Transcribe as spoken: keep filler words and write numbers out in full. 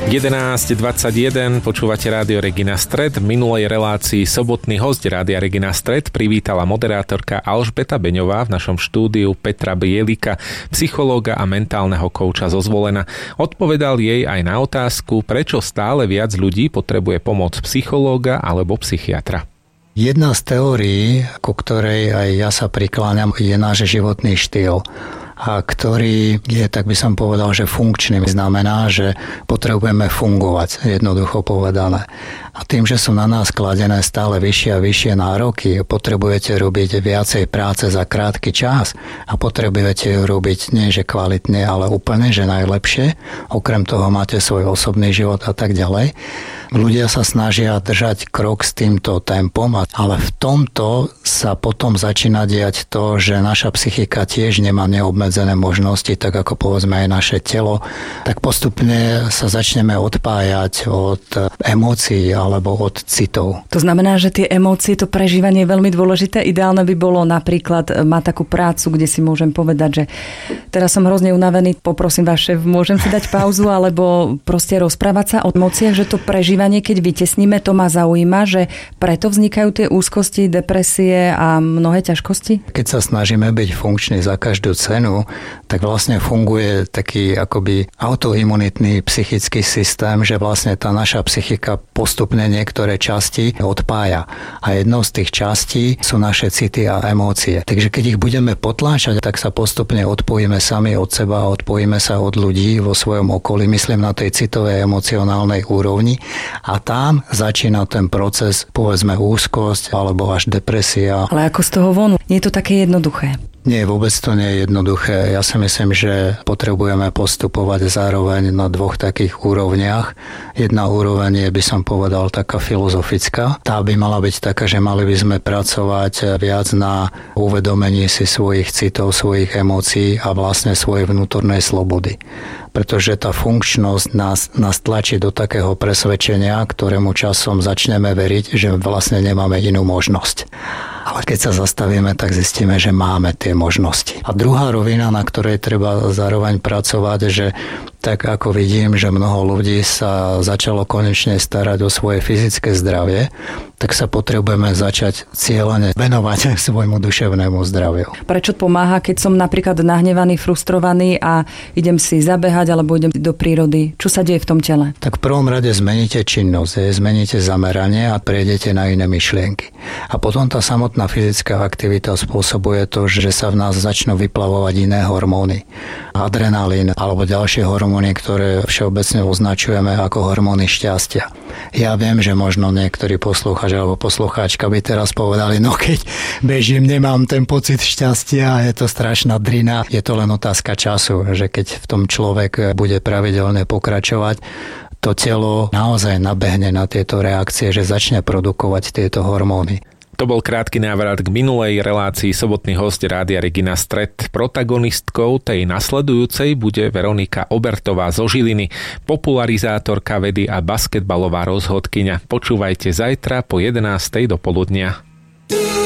jedenásť dvadsaťjeden, počúvate Rádio Regina Stred. V minulej relácii sobotný hosť Rádia Regina Stred privítala moderátorka Alžbeta Beňová, v našom štúdiu Petra Bielika, psychológa a mentálneho kouča zo Zvolena. Odpovedal jej aj na otázku, prečo stále viac ľudí potrebuje pomoc psychológa alebo psychiatra. Jedna z teórií, ku ktorej aj ja sa prikláňam, je náš životný štýl, a ktorý je, tak by som povedal, že funkčný. Znamená, že potrebujeme fungovať, jednoducho povedané. A tým, že sú na nás kladené stále vyššie a vyššie nároky, potrebujete robiť viacej práce za krátky čas a potrebujete ju robiť nie že kvalitne, ale úplne, že najlepšie. Okrem toho máte svoj osobný život a tak ďalej. Ľudia sa snažia držať krok s týmto tempom, ale v tomto sa potom začína diať to, že naša psychika tiež nemá neobmedzené možnosti, tak ako povedzme aj naše telo, tak postupne sa začneme odpájať od emócií alebo od citov. To znamená, že tie emócie, to prežívanie je veľmi dôležité. Ideálne by bolo napríklad mať takú prácu, kde si môžem povedať, že teraz som hrozne unavený, poprosím vás, šéf, môžem si dať pauzu, alebo proste rozprávať sa o emóciách, že to prežívanie, keď vytesníme, to ma zaujíma, že preto vznikajú tie úzkosti, depresie a mnohé ťažkosti? Keď sa snažíme byť funkční za každú cenu, tak vlastne funguje taký akoby autoimunitný psychický systém, že vlastne tá naša psychika postupne niektoré časti odpája. A jednou z tých častí sú naše city a emócie. Takže keď ich budeme potláčať, tak sa postupne odpojíme sami od seba a odpojíme sa od ľudí vo svojom okolí, myslím na tej citovej emocionálnej úrovni. A tam začína ten proces, povedzme úzkosť alebo až depresia. Ale ako z toho von? Nie je to také jednoduché. Nie, vôbec to nie je jednoduché. Ja si myslím, že potrebujeme postupovať zároveň na dvoch takých úrovniach. Jedna úroveň je, by som povedal, taká filozofická. Tá by mala byť taká, že mali by sme pracovať viac na uvedomení si svojich citov, svojich emócií a vlastne svojej vnútornej slobody. Pretože tá funkčnosť nás, nás tlačí do takého presvedčenia, ktorému časom začneme veriť, že vlastne nemáme inú možnosť. Ale keď sa zastavíme, tak zistíme, že máme tie možnosti. A druhá rovina, na ktorej treba zároveň pracovať, že tak ako vidím, že mnoho ľudí sa začalo konečne starať o svoje fyzické zdravie, tak sa potrebujeme začať cieľene venovať svojmu duševnému zdraviu. Prečo pomáha, keď som napríklad nahnevaný, frustrovaný a idem si zabehať alebo idem do prírody? Čo sa deje v tom tele? Tak v prvom rade zmeníte činnosť, zmeníte zameranie a prejdete na iné myšlienky. A potom tá samotná fyzická aktivita spôsobuje to, že sa v nás začnú vyplavovať iné hormóny. Adrenalín alebo ďalšie hormóny, ktoré všeobecne označujeme ako hormóny šťastia. Ja viem, že možno niektorí poslucháč alebo poslucháčka by teraz povedali, no keď bežím, nemám ten pocit šťastia, je to strašná drina. Je to len otázka času, že keď v tom človek bude pravidelne pokračovať, to telo naozaj nabehne na tieto reakcie, že začne produkovať tieto hormóny. To bol krátky návrat k minulej relácii sobotný hosť Rádia Regina Stred. Protagonistkou tej nasledujúcej bude Veronika Obertová zo Žiliny, popularizátorka vedy a basketbalová rozhodkyňa. Počúvajte zajtra po jedenástej do poludnia.